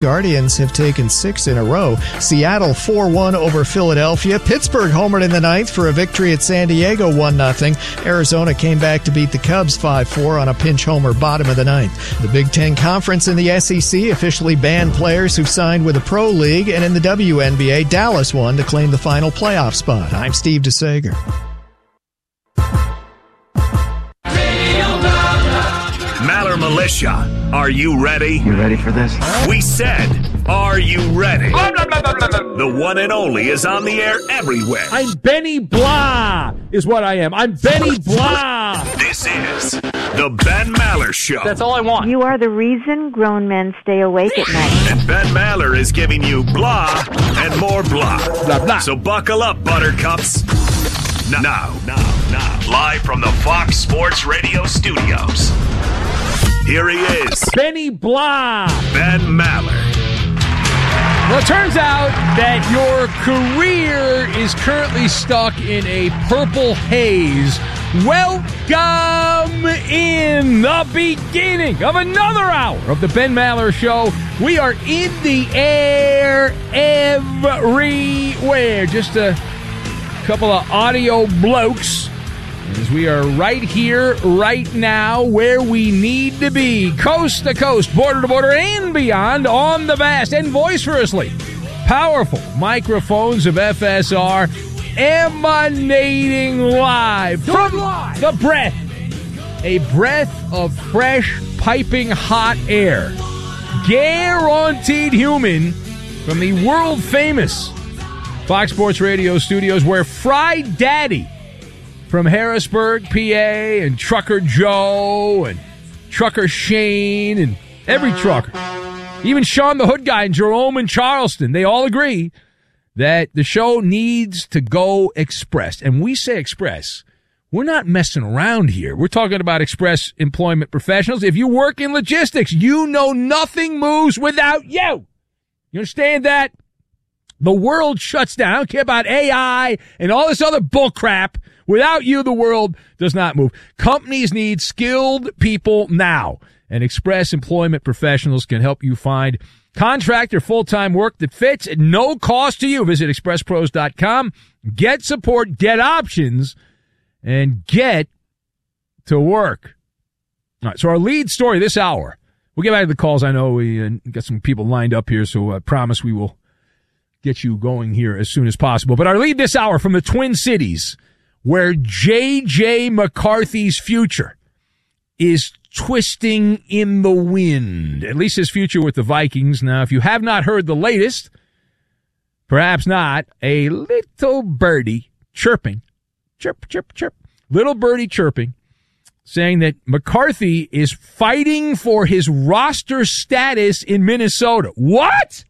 Guardians have taken 6 in a row. Seattle 4-1 over Philadelphia. Pittsburgh homered in the ninth for a victory at San Diego 1-0. Arizona came back to beat the Cubs 5-4 on a pinch homer bottom of the ninth. The Big Ten Conference in the SEC officially banned players who signed with the Pro League, and in the WNBA, Dallas won to claim the final playoff spot. I'm Steve DeSager. Maller Militia, are you ready? You ready for this? We said, are you ready? The one and only is on the air everywhere. I'm Benny Blah, is what I am. I'm Benny Blah. This is the Ben Maller Show. That's all I want. You are the reason grown men stay awake at night. And Ben Maller is giving you blah and more blah. Blah, blah. So buckle up, buttercups. Now, live from the Fox Sports Radio studios. Here he is, Benny Blah. Ben Maller. Well, it turns out that your career is currently stuck in a purple haze. Welcome in the beginning of another hour of the Ben Maller Show. We are in the air everywhere. Just a couple of audio blokes as we are right here, right now, where we need to be. Coast to coast, border to border, and beyond on the vast and vociferously powerful microphones of FSR, emanating live from the breath. A breath of fresh, piping hot air. Guaranteed human from the world-famous Fox Sports Radio studios, where Fry Daddy from Harrisburg, PA, and Trucker Joe, and Trucker Shane, and every trucker, even Sean the Hood Guy and Jerome and Charleston, they all agree that the show needs to go express. And we say express, we're not messing around here. We're talking about express employment professionals. If you work in logistics, you know nothing moves without you. You understand that? The world shuts down. I don't care about AI and all this other bull crap. Without you, the world does not move. Companies need skilled people now, and Express Employment Professionals can help you find contract or full-time work that fits at no cost to you. Visit expresspros.com. Get support, get options, and get to work. All right, so our lead story this hour. We'll get back to the calls. I know we got some people lined up here, so I promise we will get you going here as soon as possible. But our lead this hour from the Twin Cities, where J.J. McCarthy's future is twisting in the wind, at least his future with the Vikings. Now, if you have not heard the latest, perhaps not, a little birdie chirping, chirp, chirp, chirp, little birdie chirping, saying that McCarthy is fighting for his roster status in Minnesota. What?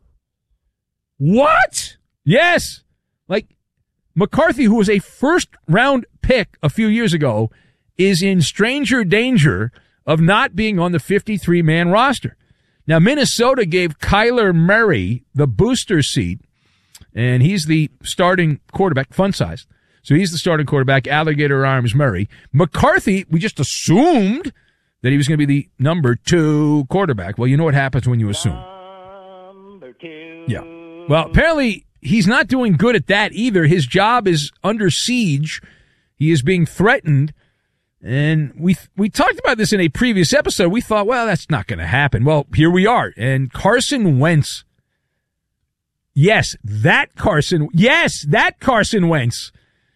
What? Yes. Like, McCarthy, who was a first-round pick a few years ago, is in stranger danger of not being on the 53-man roster. Now, Minnesota gave Kyler Murray the booster seat, and he's the starting quarterback, fun size. So he's the starting quarterback, alligator arms Murray. McCarthy, we just assumed that he was going to be the number 2 quarterback. Well, you know what happens when you assume. Number 2. Yeah. Well, apparently he's not doing good at that either. His job is under siege. He is being threatened. And we talked about this in a previous episode. We thought, well, that's not going to happen. Well, here we are. And Carson Wentz. Yes, that Carson Wentz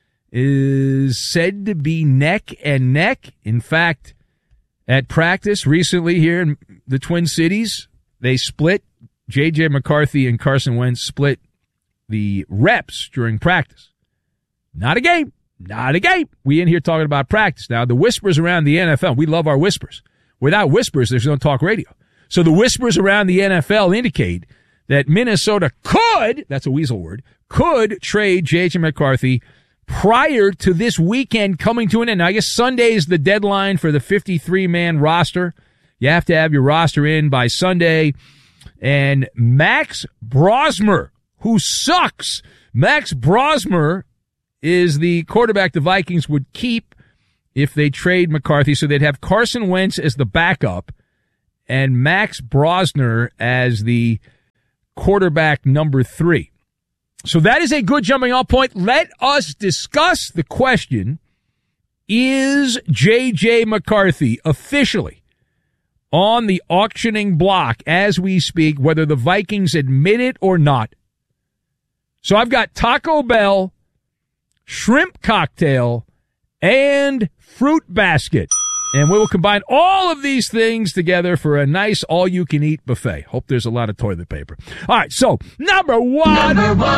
is said to be neck and neck. In fact, at practice recently here in the Twin Cities, they split. J.J. McCarthy and Carson Wentz split the reps during practice. Not a game. Not a game. We in here talking about practice. Now, the whispers around the NFL, we love our whispers. Without whispers, there's no talk radio. So the whispers around the NFL indicate that Minnesota could, that's a weasel word, could trade J.J. McCarthy prior to this weekend coming to an end. Now, I guess Sunday is the deadline for the 53-man roster. You have to have your roster in by Sunday. And Max Brosmer, who sucks, Max Brosmer is the quarterback the Vikings would keep if they trade McCarthy. So they'd have Carson Wentz as the backup and Max Brosmer as the quarterback number 3. So that is a good jumping off point. Let us discuss the question, is J.J. McCarthy officially on the auctioning block as we speak, whether the Vikings admit it or not? So I've got Taco Bell, shrimp cocktail, and fruit basket. And we will combine all of these things together for a nice all-you-can-eat buffet. Hope there's a lot of toilet paper. All right, so number one.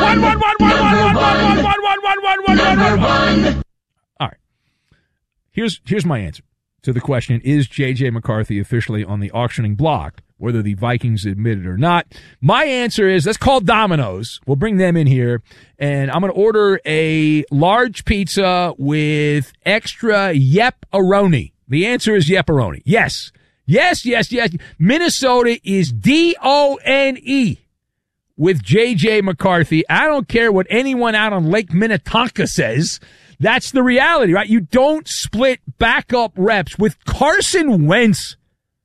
All right. Here's my answer to the question, is J.J. McCarthy officially on the auctioning block, whether the Vikings admit it or not? My answer is, let's call Domino's. We'll bring them in here, and I'm going to order a large pizza with extra yep-a-roni. The answer is yep-a-roni. Yes. Yes. Minnesota is D-O-N-E with J.J. McCarthy. I don't care what anyone out on Lake Minnetonka says. That's the reality, right? You don't split backup reps with Carson Wentz.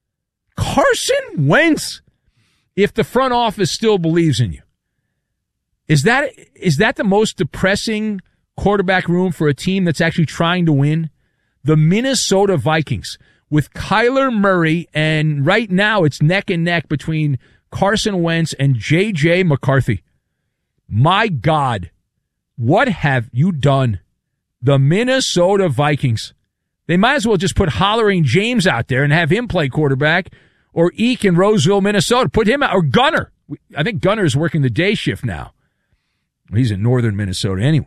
Carson Wentz, if the front office still believes in you. Is that the most depressing quarterback room for a team that's actually trying to win? The Minnesota Vikings with Kyler Murray, and right now it's neck and neck between Carson Wentz and J.J. McCarthy. My God, what have you done? The Minnesota Vikings. They might as well just put Hollering James out there and have him play quarterback, or Eek in Roseville, Minnesota. Put him out, or Gunner. I think Gunner is working the day shift now. He's in northern Minnesota anyway.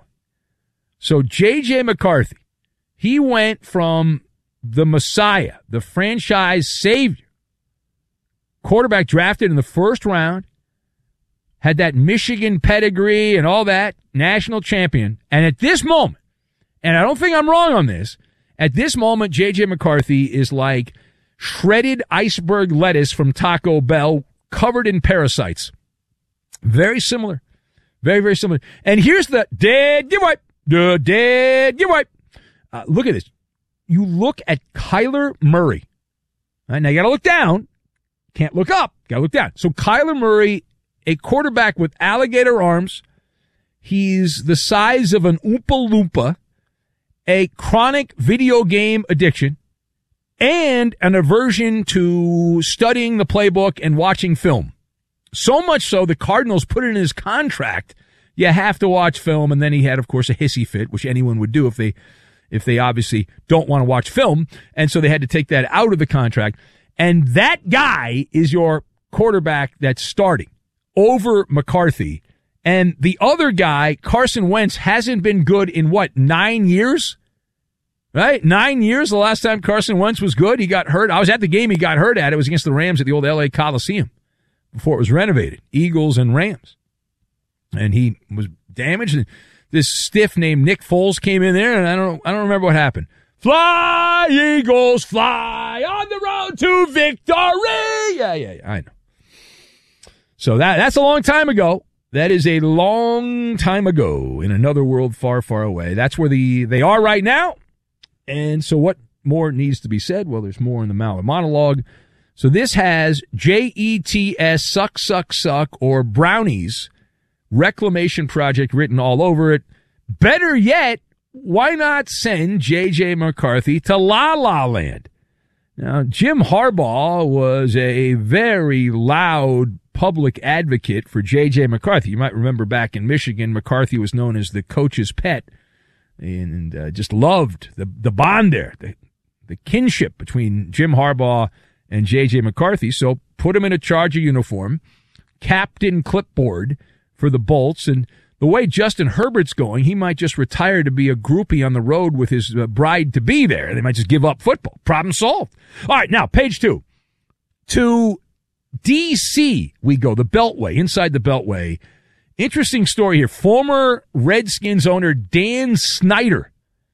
So J.J. McCarthy, he went from the Messiah, the franchise savior, quarterback drafted in the first round, had that Michigan pedigree and all that, national champion. And at this moment, and I don't think I'm wrong on this, at this moment, J.J. McCarthy is like shredded iceberg lettuce from Taco Bell covered in parasites. Very similar. Very, very similar. And here's the dead giveaway. The dead giveaway. Look at this. You look at Kyler Murray. Right, now you got to look down. Can't look up. Got to look down. So Kyler Murray, a quarterback with alligator arms. He's the size of an Oompa Loompa, a chronic video game addiction, and an aversion to studying the playbook and watching film. So much so the Cardinals put it in his contract, you have to watch film, and then he had, of course, a hissy fit, which anyone would do if they obviously don't want to watch film, and so they had to take that out of the contract. And that guy is your quarterback that's starting over McCarthy. And the other guy, Carson Wentz, hasn't been good in, 9 years? Right? 9 years the last time Carson Wentz was good. He got hurt. I was at the game he got hurt at. It was against the Rams at the old L.A. Coliseum before it was renovated. Eagles and Rams. And he was damaged. And this stiff named Nick Foles came in there, and I don't remember what happened. Fly, Eagles, fly on the road to victory. Yeah, I know. So that's a long time ago. That is a long time ago in another world far, far away. That's where they are right now. And so what more needs to be said? Well, there's more in the Maller monologue. So this has JETS, suck, suck, suck, or brownies reclamation project written all over it. Better yet, why not send J.J. McCarthy to La La Land? Now, Jim Harbaugh was a very loud public advocate for J.J. McCarthy. You might remember back in Michigan, McCarthy was known as the coach's pet and just loved the bond there, the kinship between Jim Harbaugh and J.J. McCarthy. So put him in a Charger uniform, captain clipboard for the Bolts, and the way Justin Herbert's going, he might just retire to be a groupie on the road with his bride-to-be there. They might just give up football. Problem solved. All right, now, page 2. To D.C. we go, the Beltway, inside the Beltway. Interesting story here. Former Redskins owner Dan Snyder.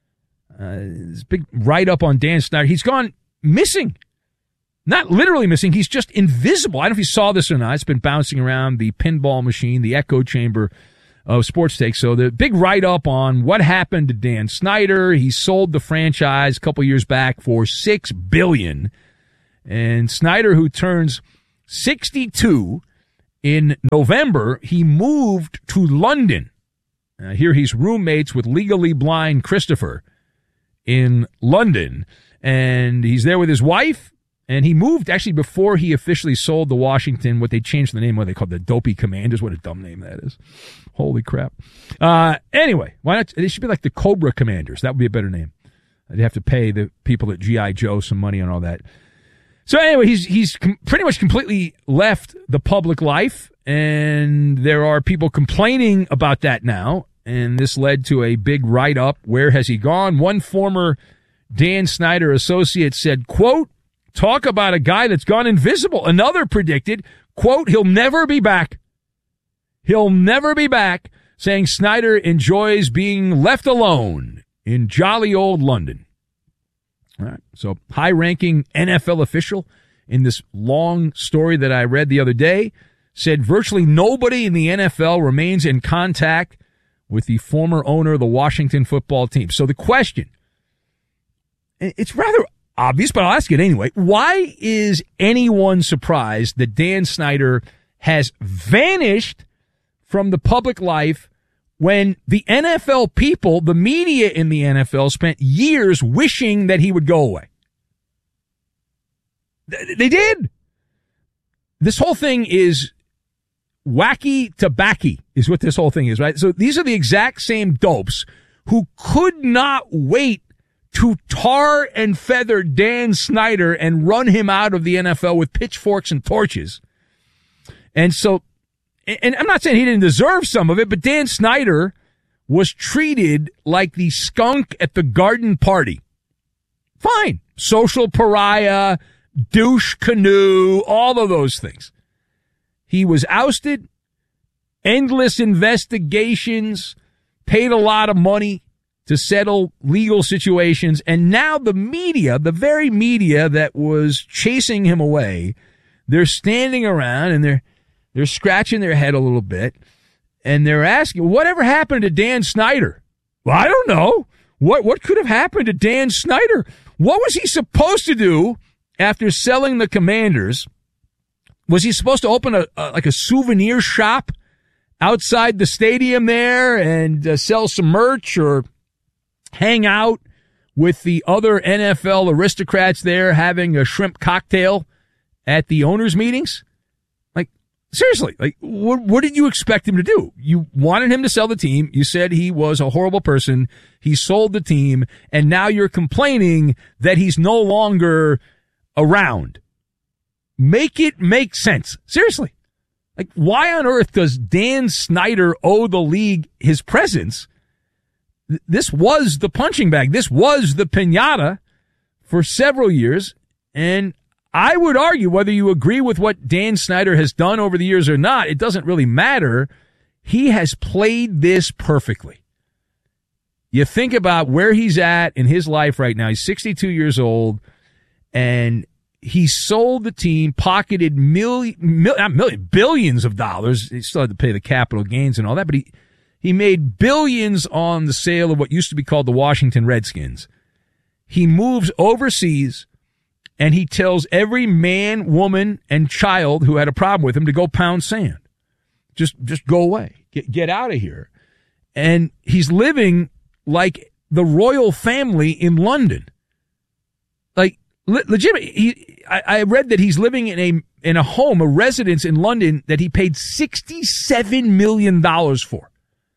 This big write-up on Dan Snyder. He's gone missing. Not literally missing. He's just invisible. I don't know if you saw this or not. It's been bouncing around the pinball machine, the echo chamber of Sports Take. So the big write-up on what happened to Dan Snyder. He sold the franchise a couple years back for $6 billion. And Snyder, who turns 62 in November, he moved to London. Here he's roommates with Legally Blind Christopher in London. And he's there with his wife. And he moved actually before he officially sold the Washington, what they changed the name, what they called the Dopey Commanders. What a dumb name that is. Holy crap. Anyway, why not? They should be like the Cobra Commanders. That would be a better name. They'd have to pay the people at G.I. Joe some money on all that. So anyway, he's pretty much completely left the public life, and there are people complaining about that now, and this led to a big write-up. Where has he gone? One former Dan Snyder associate said, quote, talk about a guy that's gone invisible. Another predicted, quote, he'll never be back. He'll never be back, saying Snyder enjoys being left alone in jolly old London. All right. So high-ranking NFL official in this long story that I read the other day said virtually nobody in the NFL remains in contact with the former owner of the Washington football team. So the question, it's rather obvious, but I'll ask it anyway. Why is anyone surprised that Dan Snyder has vanished from the public life when the NFL people, the media in the NFL, spent years wishing that he would go away? They did. This whole thing is wacky tobacco is what this whole thing is, right? So these are the exact same dopes who could not wait to tar and feather Dan Snyder and run him out of the NFL with pitchforks and torches. And so, and I'm not saying he didn't deserve some of it, but Dan Snyder was treated like the skunk at the garden party. Fine. Social pariah, douche canoe, all of those things. He was ousted, endless investigations, paid a lot of money to settle legal situations, and now the media, the very media that was chasing him away, they're standing around and they're scratching their head a little bit, and they're asking, whatever happened to Dan Snyder? Well, I don't know. What could have happened to Dan Snyder? What was he supposed to do after selling the Commanders? Was he supposed to open a souvenir shop outside the stadium there and sell some merch, or hang out with the other NFL aristocrats there having a shrimp cocktail at the owners' meetings? Like, seriously, like, what did you expect him to do? You wanted him to sell the team. You said he was a horrible person. He sold the team, and now you're complaining that he's no longer around. Make it make sense. Seriously. Like, why on earth does Dan Snyder owe the league his presence? This was the punching bag. This was the piñata for several years. And I would argue, whether you agree with what Dan Snyder has done over the years or not, it doesn't really matter. He has played this perfectly. You think about where he's at in his life right now. He's 62 years old, and he sold the team, pocketed billions of dollars. He still had to pay the capital gains and all that, but he made billions on the sale of what used to be called the Washington Redskins. He moves overseas, and he tells every man, woman, and child who had a problem with him to go pound sand. Just go away. Get out of here. And he's living like the royal family in London. Like, legitimately, I read that he's living in a home, a residence in London that he paid $67 million for.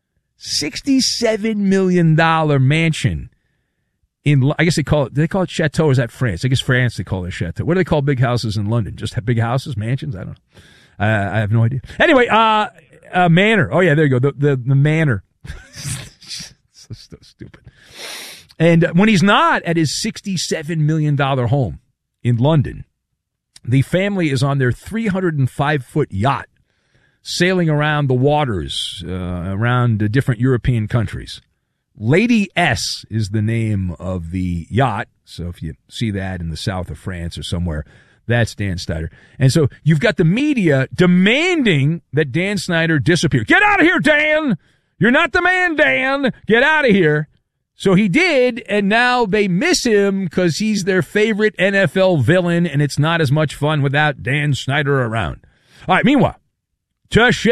$67 million mansion in, I guess do they call it chateau, or is that France? I guess France they call it chateau. What do they call big houses in London? Just big houses, mansions? I don't know. I have no idea. Anyway, manor. Oh yeah, there you go. The manor. So stupid. And when he's not at his $67 million home in London, the family is on their 305-foot yacht sailing around the waters, around different European countries. Lady S is the name of the yacht. So if you see that in the south of France or somewhere, that's Dan Snyder. And so you've got the media demanding that Dan Snyder disappear. Get out of here, Dan! You're not the man, Dan! Get out of here! So he did, and now they miss him because he's their favorite NFL villain, and it's not as much fun without Dan Snyder around. All right, meanwhile, Touche.